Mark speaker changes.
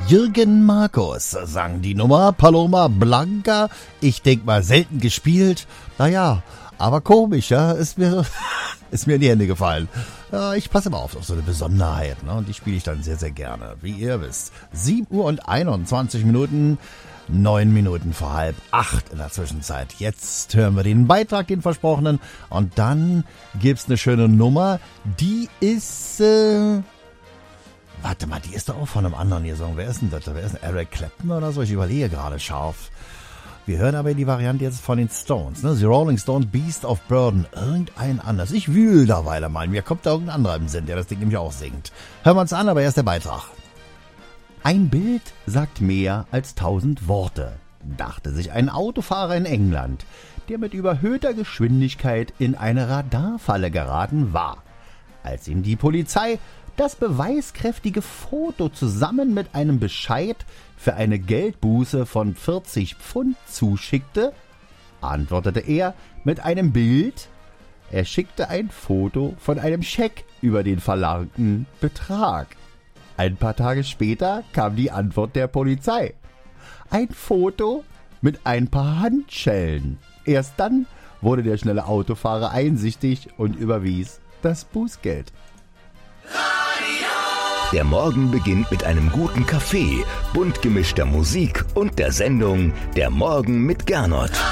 Speaker 1: Jürgen Markus sang die Nummer Paloma Blanca. Ich denk mal selten gespielt. Naja, aber komisch, ja, ist mir in die Hände gefallen. Ja, ich passe immer auf so eine Besonderheit, ne? Und die spiele ich dann sehr, sehr gerne, wie ihr wisst. 7:21, 9 Minuten vor 7:30 in der Zwischenzeit. Jetzt hören wir den Beitrag, den versprochenen. Und dann gibt's eine schöne Nummer. Die ist, warte mal, die ist doch auch von einem anderen hier. Wer ist denn das? Wer ist denn Eric Clapton oder so? Ich überlege gerade scharf. Wir hören aber die Variante jetzt von den Stones, ne? The Rolling Stones, Beast of Burden. Irgendein anders. Ich wühl da weiter mal. Mir kommt da irgendein anderer im Sinn, der das Ding nämlich auch singt. Hören wir uns an, aber erst der Beitrag. Ein Bild sagt mehr als 1000 Worte, dachte sich ein Autofahrer in England, der mit überhöhter Geschwindigkeit in eine Radarfalle geraten war. Als ihm die Polizei das beweiskräftige Foto zusammen mit einem Bescheid für eine Geldbuße von 40 Pfund zuschickte, antwortete er mit einem Bild. Er schickte ein Foto von einem Scheck über den verlangten Betrag. Ein paar Tage später kam die Antwort der Polizei. Ein Foto mit ein paar Handschellen. Erst dann wurde der schnelle Autofahrer einsichtig und überwies das Bußgeld.
Speaker 2: Der Morgen beginnt mit einem guten Kaffee, bunt gemischter Musik und der Sendung Der Morgen mit Gernot.